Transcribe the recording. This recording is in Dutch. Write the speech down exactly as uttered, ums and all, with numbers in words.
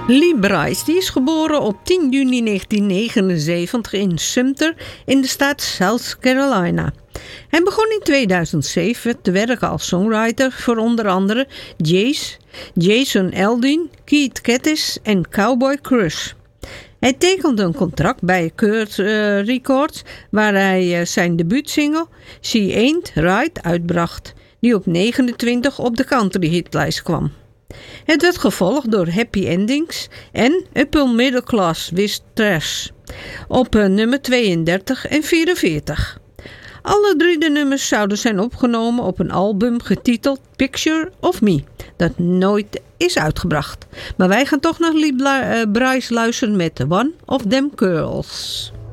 Lee Brice die is geboren op tien juni negentien negenenzeventig in Sumter in de staat South Carolina. Hij begon in tweeduizend zeven te werken als songwriter voor onder andere Jace, Jason Aldean, Keith Curtis en Cowboy Crush. Hij tekende een contract bij Kurt uh, Records waar hij uh, zijn debuutsingle She Ain't Right uitbracht, die op negenentwintig op de country hitlijst kwam. Het werd gevolgd door Happy Endings en Upper Middle Class with Trash op uh, nummer tweeëndertig en vierenveertig. Alle drie de nummers zouden zijn opgenomen op een album getiteld Picture of Me, dat nooit is uitgebracht. Maar wij gaan toch naar Lee Brice luisteren met One of Them Girls.